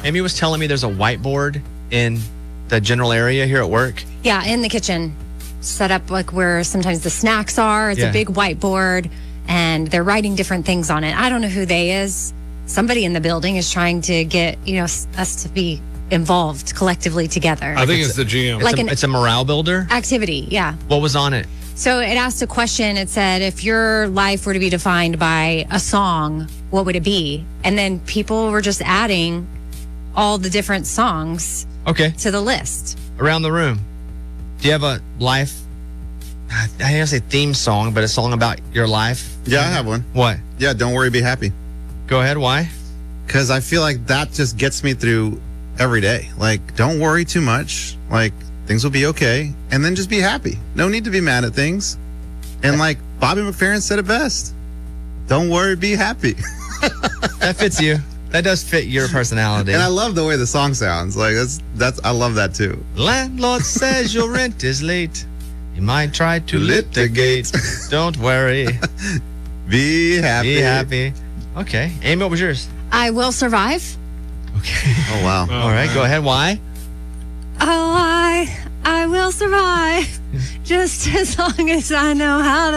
Amy was telling me there's a whiteboard in the general area here at work. Yeah, in the kitchen. Set up like where sometimes the snacks are. It's a big whiteboard, and they're writing different things on it. I don't know who they is. Somebody in the building is trying to get, us to be involved collectively together. I think it's the GM. It's a morale builder? Activity, yeah. What was on it? So it asked a question. It said, if your life were to be defined by a song, what would it be? And then people were just adding all the different songs to the list. Around the room. Do you have a life, I hate to say theme song, but a song about your life? Yeah, I have one. What? Yeah, Don't Worry, Be Happy. Go ahead. Why? Because I feel like that just gets me through every day. Like, don't worry too much. Like, things will be okay. And then just be happy. No need to be mad at things. And like Bobby McFerrin said it best, don't worry, be happy. That fits you. That does fit your personality. And I love the way the song sounds. Like I love that too. Landlord says your rent is late. You might try to litigate. Don't worry. Be happy. Be happy. Okay. Amy, what was yours? I Will Survive. Okay. Oh, wow. All right, go ahead. Why? Oh, I will survive just as long as I know how to